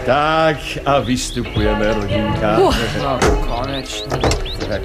Tak a vystupujeme, rodinka. No, konečne. Tak,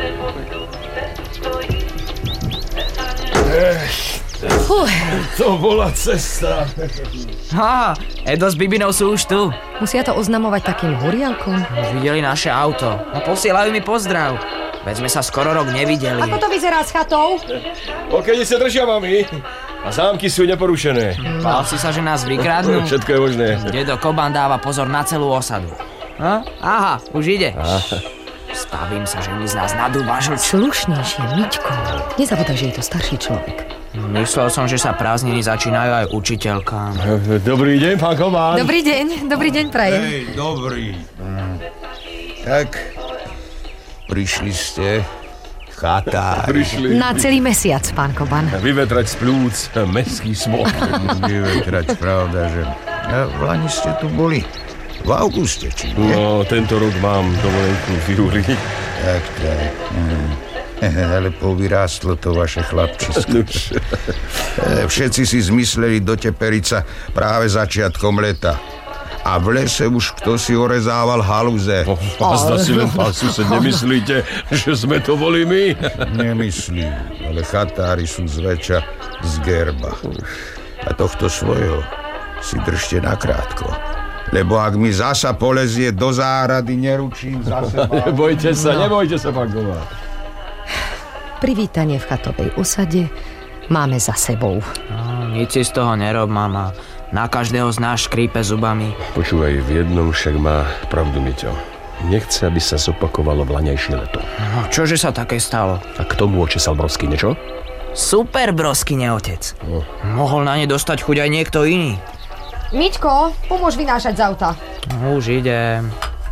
to bola cesta. Edo s Bibinou sú už tu. Musia to oznamovať takým hurialkom. Už videli naše auto. No posielajú mi pozdrav. Veď sme sa skoro rok nevideli. Ako to vyzerá s chatou? Okedy sa držia, mami. A zámky sú neporušené. Bál si sa, že nás vykradnú? Všetko je možné. Dedo Koban dáva pozor na celú osadu. Aha, už ide. Stavím sa, že mi z nás nadúba žlč. Slušnejšie, Miťko. Nezabúdaj, že je to starší človek. Myslel som, že sa prázdniny začínajú aj učiteľkám. Dobrý deň, pán Koban. Dobrý deň prajem. Hej, dobrý. Tak, prišli ste, chatári. Prišli. Na celý mesiac, pán Koban. Vyvetrať z plúc mestský smog. Vyvetrať, pravda, že... V lani ste tu boli. V auguste, či nie? No, tento rok mám dovolenku v júli. Tak. Ale povyrástlo to vaše chlapčisko. Všetci si zmysleli do teperica práve začiatkom leta. A v lese už kto si orezával haluze. A zda si len, pán sused, nemyslíte, že sme to boli my? Nemyslím, ale chatári sú zväčša z gerba. A tohto svojho si držte nakrátko. Lebo ak mi zasa polezie do záhrady, neručím za seba. Nebojte sa, pán Koban. Privítanie v chatovej osade máme za sebou. Nic si z toho nerob, mama. Na každého z nás škrípe zubami. Počúvaj, v jednom však má pravdu, Miťo. Nechce, aby sa zopakovalo vlaňajšie leto. No, čože sa také stalo? A k tomu očesal Brosky niečo? Super broskyne, otec. Mohol na ne dostať chuť aj niekto iný. Miťko, pomôž vynášať z auta. Už idem.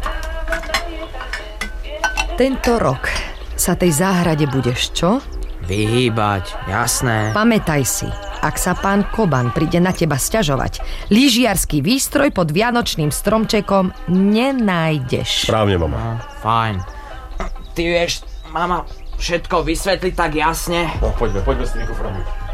Tento rok sa tej záhrade budeš čo? Vyhýbať, jasné. Pamätaj si, ak sa pán Koban príde na teba sťažovať, lyžiarsky výstroj pod vianočným stromčekom nenájdeš. Správne, mama. Fajn. Ty vieš, mama, všetko vysvetliť tak jasne. No, poďme s tým kufrom.